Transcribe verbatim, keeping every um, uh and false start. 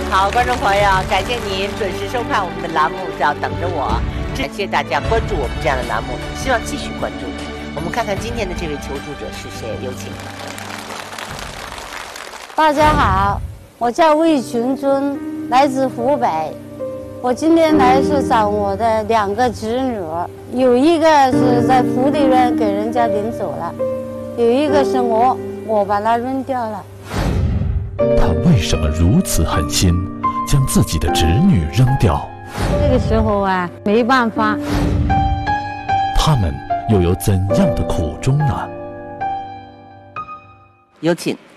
好，观众朋友，感谢您准时收看我们的栏目叫等着我，感谢大家关注我们这样的栏目，希望继续关注。我们看看今天的这位求助者是谁，有请。 大家好，我叫魏群尊，来自湖北。我今天来是找我的两个侄女，有一个是在福利院给人家领走了，有一个是我，我把它扔掉了。 他为什么如此狠心，将自己的侄女扔掉？ 这个时候啊，没办法。 他们又有怎样的苦衷呢？ 有请。